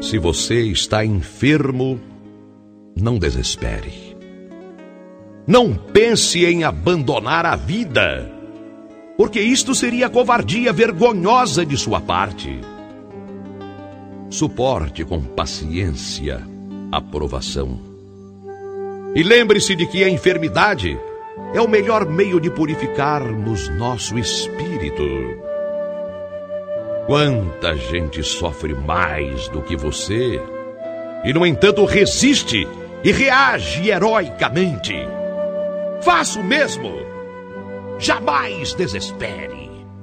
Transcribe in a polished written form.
Se você está enfermo, não desespere. Não pense em abandonar a vida, porque isto seria covardia vergonhosa de sua parte. Suporte com paciência a provação. E lembre-se de que a enfermidade é o melhor meio de purificarmos nosso espírito. Quanta gente sofre mais do que você e, no entanto, resiste e reage heroicamente. Faça o mesmo. Jamais desespere.